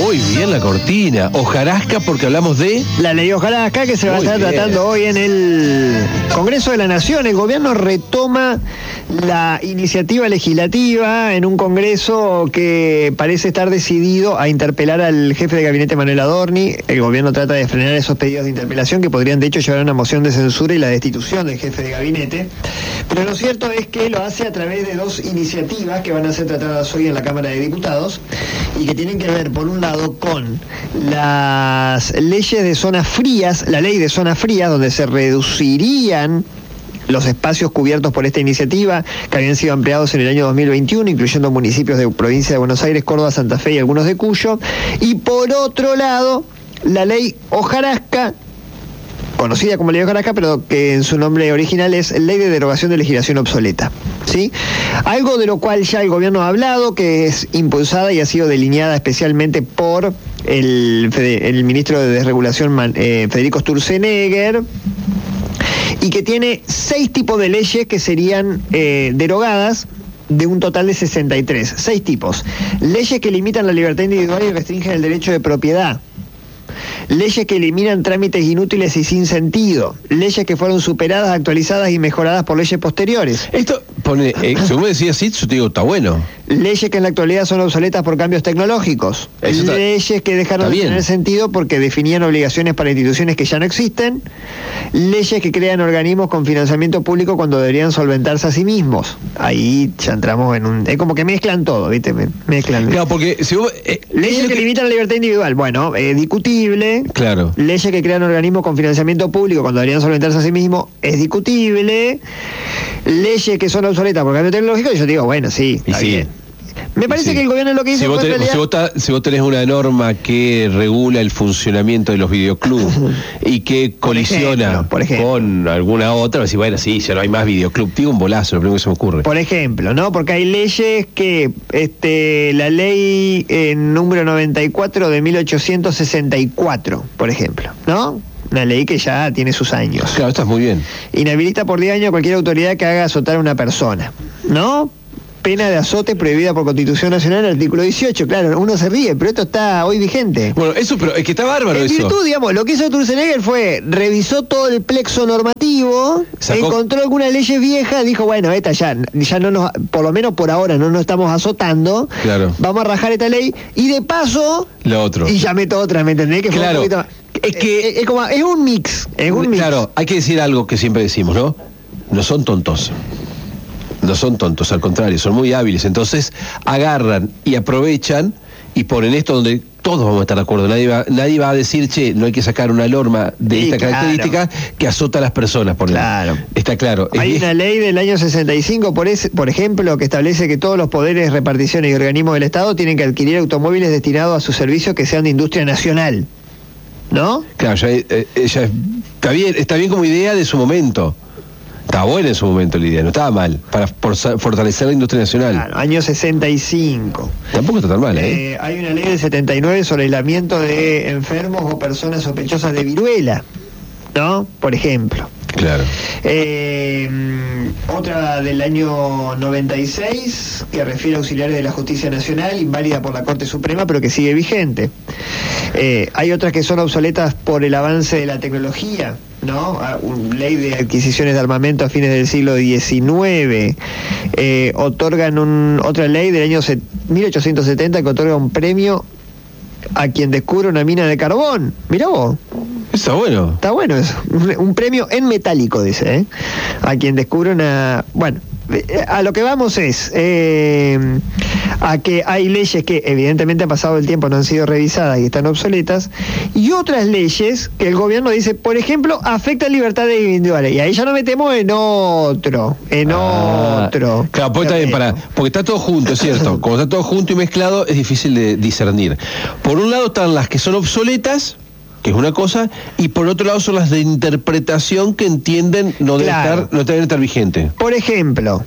Muy bien la cortina. Hojarasca, porque hablamos de... La ley Hojarasca, que se va a estar tratando hoy en el Congreso de la Nación. El gobierno retoma la iniciativa legislativa en un Congreso que parece estar decidido a interpelar al jefe de gabinete Manuel Adorni. El gobierno trata de frenar esos pedidos de interpelación que podrían de hecho llevar a una moción de censura y la destitución del jefe de gabinete. Pero lo cierto es que lo hace a través de dos iniciativas que van a ser tratadas hoy en la Cámara de Diputados y que tienen que ver, por un lado, con las leyes de zonas frías, la ley de zonas frías, donde se reducirían los espacios cubiertos por esta iniciativa, que habían sido ampliados en el año 2021, incluyendo municipios de provincia de Buenos Aires, Córdoba, Santa Fe y algunos de Cuyo. Y por otro lado, la ley Hojarasca, conocida como ley Hojarasca, pero que en su nombre original es Ley de Derogación de Legislación Obsoleta, ¿sí? Algo de lo cual ya el gobierno ha hablado, que es impulsada y ha sido delineada especialmente por el ministro de Desregulación, Federico Sturzenegger, y que tiene 6 tipos de leyes que serían derogadas, de un total de 63. 6 tipos. Leyes que limitan la libertad individual y restringen el derecho de propiedad. Leyes que eliminan trámites inútiles y sin sentido. Leyes que fueron superadas, actualizadas y mejoradas por leyes posteriores. Esto pone, según me decía Sid, yo te digo, está bueno. Leyes que en la actualidad son obsoletas por cambios tecnológicos. Leyes que dejaron de tener sentido porque definían obligaciones para instituciones que ya no existen. Leyes que crean organismos con financiamiento público cuando deberían solventarse a sí mismos. Ahí ya entramos en un... Es como que mezclan todo, ¿viste? Mezclan. Claro, porque si vos, leyes que limitan la libertad individual. Bueno, discutible. Claro. Leyes que crean organismos con financiamiento público cuando deberían solventarse a sí mismos. Es discutible. Leyes que son obsoletas por cambio tecnológico. Y yo digo, bueno, sí, está bien. Me parece que el gobierno lo que hizo si vos tenés una norma que regula el funcionamiento de los videoclubs y que colisiona por ejemplo, con alguna otra, decís, bueno, sí, ya no hay más videoclub. Digo un bolazo, lo primero que se me ocurre. Por ejemplo, ¿no? Porque hay leyes que, la ley número 94 de 1864, por ejemplo, ¿no? Una ley que ya tiene sus años. Claro, está muy bien. Inhabilita por 10 años a cualquier autoridad que haga azotar a una persona, ¿no? Pena de azote prohibida por Constitución Nacional, artículo 18. Claro, uno se ríe, pero esto está hoy vigente. Bueno, eso, pero es que está bárbaro eso. En virtud, digamos, lo que hizo Sturzenegger fue, revisó todo el plexo normativo, encontró algunas leyes viejas, dijo, bueno, esta ya no nos, por lo menos por ahora, no nos estamos azotando. Claro. Vamos a rajar esta ley, y de paso, lo otro. Y ya meto otra, ¿me entendés? Que claro. Fue un es que es un mix, Claro, hay que decir algo que siempre decimos, ¿no? No son tontos. No son tontos, al contrario, son muy hábiles. Entonces agarran y aprovechan y ponen esto donde todos vamos a estar de acuerdo. Nadie va a decir, che, no hay que sacar una norma de esta característica que azota a las personas. Claro. Está claro. Hay una ley del año 65, por ejemplo, que establece que todos los poderes, reparticiones y organismos del Estado tienen que adquirir automóviles destinados a sus servicios que sean de industria nacional, ¿no? Claro, ya está bien como idea de su momento. Estaba buena en su momento la idea, no estaba mal, para fortalecer la industria nacional. Claro, año 65. Tampoco está tan mal, ¿eh? Hay una ley del 79 sobre aislamiento de enfermos o personas sospechosas de viruela, ¿no? Por ejemplo. Claro. Otra del año 96, que refiere a auxiliares de la Justicia Nacional, inválida por la Corte Suprema, pero que sigue vigente. Hay otras que son obsoletas por el avance de la tecnología, ¿no? Ley de adquisiciones de armamento a fines del siglo XIX. Otorgan otra ley del año 1870 que otorga un premio a quien descubre una mina de carbón. Mirá vos. Está bueno. Está bueno eso. Un premio en metálico, dice, ¿eh? A quien descubre una... Bueno, a lo que vamos es a que hay leyes que evidentemente ha pasado el tiempo, no han sido revisadas y están obsoletas, y otras leyes que el gobierno dice, por ejemplo, afectan libertades individuales, y ahí ya nos metemos en otro. Claro, pues está bien, porque está todo junto, es cierto. Como está todo junto y mezclado, es difícil de discernir. Por un lado están las que son obsoletas, que es una cosa, y por otro lado son las de interpretación que entienden no deben estar vigente. Por ejemplo,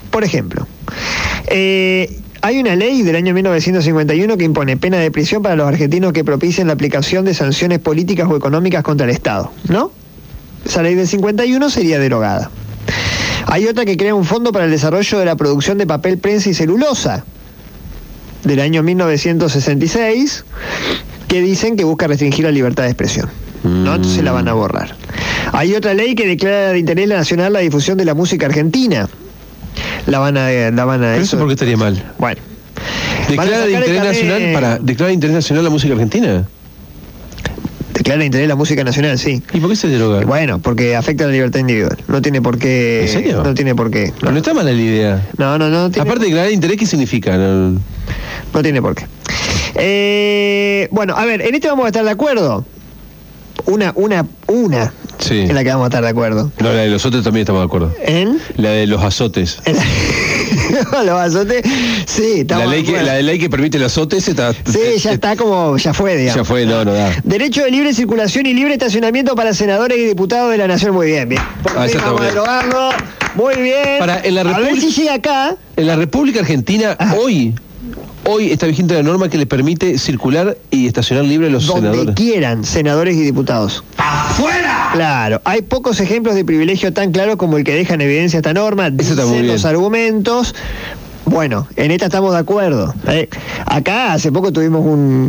hay una ley del año 1951 que impone pena de prisión para los argentinos que propicien la aplicación de sanciones políticas o económicas contra el Estado, ¿no? Esa ley del 51 sería derogada. Hay otra que crea un fondo para el desarrollo de la producción de papel, prensa y celulosa, del año 1966 que dicen que busca restringir la libertad de expresión. ¿No? Entonces la van a borrar. Hay otra ley que declara de interés nacional la difusión de la música argentina. La van a ¿Pero eso por qué estaría mal? Bueno. ¿Declara de interés nacional declara de interés nacional la música argentina? Declara de interés la música nacional, sí. ¿Y por qué se deroga? Bueno, porque afecta la libertad individual. No tiene por qué. ¿En serio? No tiene por qué. No está mala la idea. No. Aparte de declarar de interés, ¿qué significa? No tiene por qué. Bueno, a ver, en este vamos a estar de acuerdo. Una sí. En la que vamos a estar de acuerdo. No, la de los azotes también estamos de acuerdo. ¿En? La de los azotes. Los azotes, sí, estamos la ley que permite el azote está. Sí, ya está ya fue, digamos. Ya fue, no da. Derecho de libre circulación y libre estacionamiento para senadores y diputados de la Nación. Muy bien. Vamos a derogarlo. Muy bien. A ver si llega acá. En la República Argentina, hoy está vigente la norma que le permite circular y estacionar libre a los senadores. Donde quieran, senadores y diputados. ¡Afuera! Claro, hay pocos ejemplos de privilegio tan claros como el que deja en evidencia esta norma. Dicen los argumentos. Bueno, en esta estamos de acuerdo. Acá hace poco tuvimos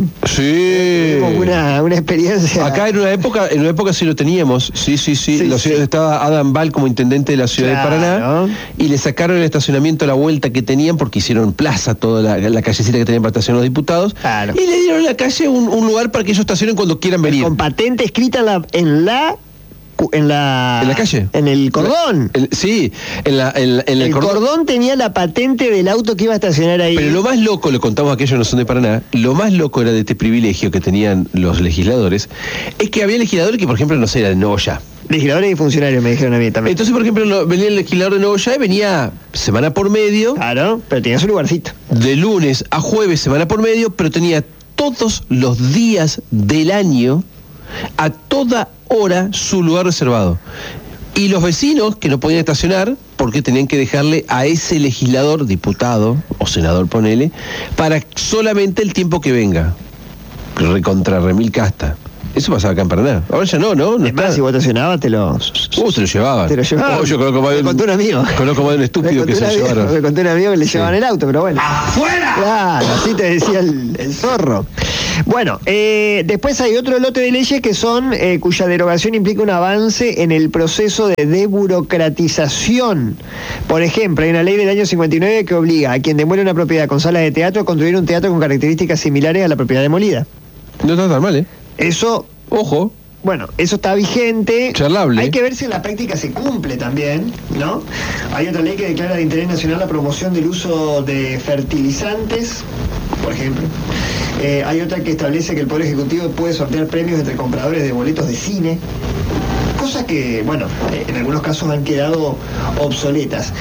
una experiencia. Acá en una época sí lo teníamos. Sí. Estaba Adam Ball como intendente de la ciudad de Paraná y le sacaron el estacionamiento a la vuelta que tenían porque hicieron plaza toda la callecita que tenían para estacionar los diputados. Claro. Y le dieron a la calle un lugar para que ellos estacionen cuando quieran venir. Con patente escrita en la calle, en el cordón. El cordón tenía la patente del auto que iba a estacionar ahí. Pero lo más loco, lo contamos, aquellos no son de Paraná, lo más loco era de este privilegio que tenían los legisladores, es que había legisladores que, por ejemplo, no sé, era de Nogoyá. Legisladores y funcionarios me dijeron a mí también. Entonces, por ejemplo, venía el legislador de Nogoyá y venía semana por medio. Claro, pero tenía su lugarcito. De lunes a jueves, semana por medio, pero tenía todos los días del año, a toda hora, su lugar reservado. Y los vecinos que no podían estacionar porque tenían que dejarle a ese legislador, diputado o senador, ponele, para solamente el tiempo que venga. Recontra remil casta. Eso pasaba acá en Paraná. Ahora ya no es más, si vos estacionabas, se lo llevaban. Yo conozco más de un amigo. Conozco más de un estúpido que se lo llevaron. Me conté un amigo que le llevaban el auto, pero bueno. ¡Afuera! Claro, así te decía el zorro. Bueno, después hay otro lote de leyes que son cuya derogación implica un avance en el proceso de desburocratización. Por ejemplo, hay una ley del año 59 que obliga a quien demole una propiedad con salas de teatro a construir un teatro con características similares a la propiedad demolida. No está tan mal, ¿eh? Eso, ojo. Bueno, eso está vigente. Charlable. Hay que ver si en la práctica se cumple también, ¿no? Hay otra ley que declara de interés nacional la promoción del uso de fertilizantes, por ejemplo. Hay otra que establece que el Poder Ejecutivo puede sortear premios entre compradores de boletos de cine. Cosas que, bueno, en algunos casos han quedado obsoletas.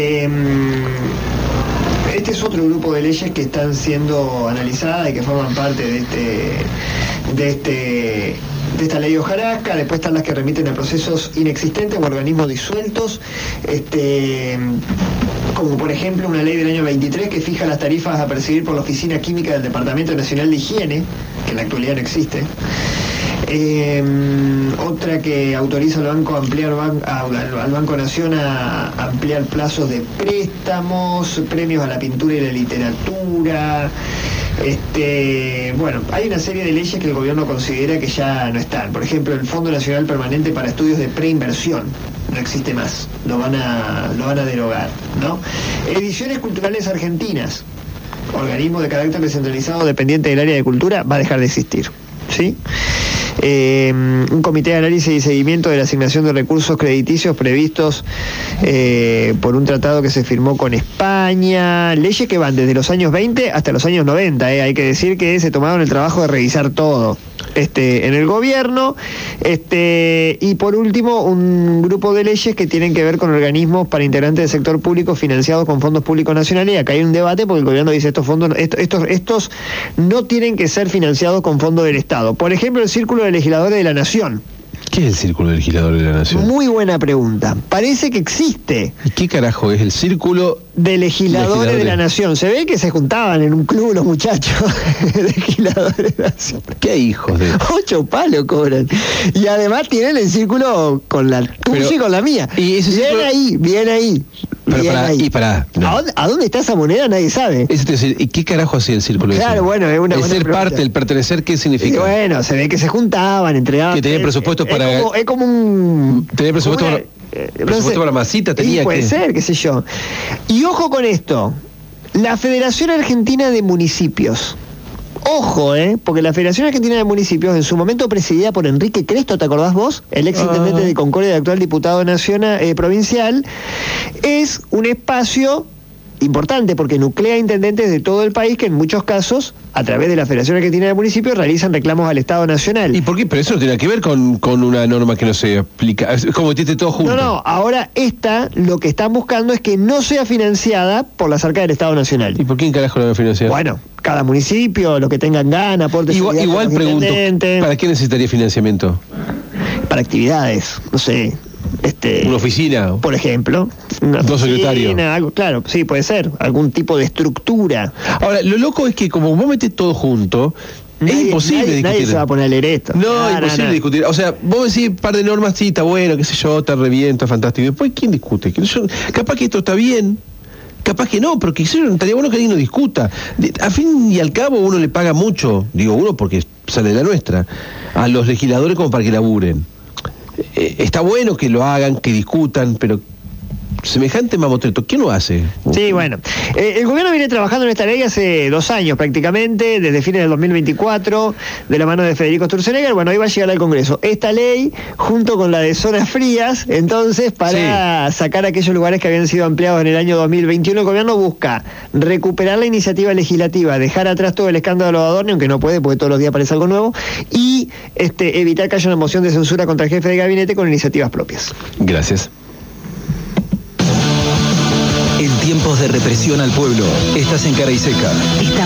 Este es otro grupo de leyes que están siendo analizadas y que forman parte de esta ley hojarasca. Después están las que remiten a procesos inexistentes o organismos disueltos, como por ejemplo una ley del año 23 que fija las tarifas a percibir por la Oficina Química del Departamento Nacional de Higiene, que en la actualidad no existe. Otra que autoriza al Banco Nación a ampliar plazos de préstamos, premios a la pintura y la literatura. Bueno, hay una serie de leyes que el gobierno considera que ya no están. Por ejemplo, el Fondo Nacional Permanente para Estudios de Preinversión no existe más, lo van a derogar, ¿no? Ediciones Culturales Argentinas, organismo de carácter descentralizado dependiente del área de cultura, va a dejar de existir, ¿sí? Un comité de análisis y seguimiento de la asignación de recursos crediticios previstos por un tratado que se firmó con España, leyes que van desde los años 20 hasta los años 90, hay que decir que se tomaron el trabajo de revisar todo en el gobierno, y por último un grupo de leyes que tienen que ver con organismos para integrantes del sector público financiados con fondos públicos nacionales, y acá hay un debate porque el gobierno dice estos no tienen que ser financiados con fondos del Estado. Por ejemplo, el Círculo de Legisladores de la Nación. ¿Qué es el Círculo de Legisladores de la Nación? Muy buena pregunta. Parece que existe. ¿Y qué carajo es el Círculo de Legisladores de la Nación? Se ve que se juntaban en un club los muchachos legisladores de la Nación. ¿Qué hijos de...? 8 palos cobran. Y además tienen el círculo con la tuya y con la mía. ¿Y ese bien ahí. ¿A dónde está esa moneda? Nadie sabe. Eso te decir, ¿y qué carajo hacía el círculo? Claro, bueno, es una el buena ser pregunta. parte, el pertenecer, ¿qué significa? Y bueno, se ve que se juntaban, entregaban. Que tenían presupuesto para... Es como un... Tenía presupuesto para... presupuesto para masita, tenía sí, puede ser, qué sé yo. Y ojo con esto. La Federación Argentina de Municipios. Ojo, porque la Federación Argentina de Municipios, en su momento presidida por Enrique Cresto, ¿te acordás vos? El ex intendente de Concordia y actual diputado nacional, provincial, es un espacio importante porque nuclea intendentes de todo el país que en muchos casos, a través de la Federación Argentina de Municipios, realizan reclamos al Estado Nacional. ¿Y por qué? Pero eso no tiene que ver con una norma que no se aplica. Es como metiste todo junto. No, ahora lo que están buscando es que no sea financiada por las arcas del Estado Nacional. ¿Y por quién carajo la va a financiar? Bueno, cada municipio, los que tengan ganas, aportes. Igual pregunto, ¿para qué necesitaría financiamiento? Para actividades, no sé. ¿Una oficina? Por ejemplo. ¿Dos secretarios? Algo, claro, sí, puede ser. Algún tipo de estructura. Ahora, lo loco es que como vos metés todo junto, es imposible discutir. Nadie se va a poner a leer esto. No, imposible discutir. O sea, vos decís un par de normas, sí, está bueno, qué sé yo, está re bien, está fantástico. Después, ¿quién discute? Capaz que esto está bien. Capaz que no, pero estaría bueno que alguien lo discuta. A fin y al cabo uno le paga mucho, digo uno porque sale de la nuestra, a los legisladores como para que laburen. Está bueno que lo hagan, que discutan, pero semejante mamotreto, ¿quién lo hace? Sí, bueno. El gobierno viene trabajando en esta ley hace 2 años prácticamente, desde fines del 2024, de la mano de Federico Sturzenegger. Bueno, hoy va a llegar al Congreso. Esta ley, junto con la de zonas frías, entonces, para sacar aquellos lugares que habían sido ampliados en el año 2021, el gobierno busca recuperar la iniciativa legislativa, dejar atrás todo el escándalo de Adorni, aunque no puede, porque todos los días aparece algo nuevo, y evitar que haya una moción de censura contra el jefe de gabinete con iniciativas propias. Gracias. En tiempos de represión al pueblo, estás en Cara y Seca.